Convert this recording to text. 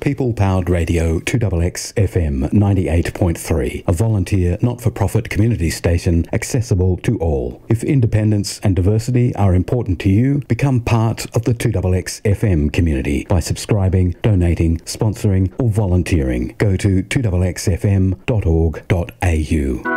People-powered radio 2XX FM 98.3, a volunteer not-for-profit community station accessible to all. If independence and diversity are important to you, become part of the 2XX FM community by subscribing, donating, sponsoring or volunteering. Go to 2xxfm.org.au.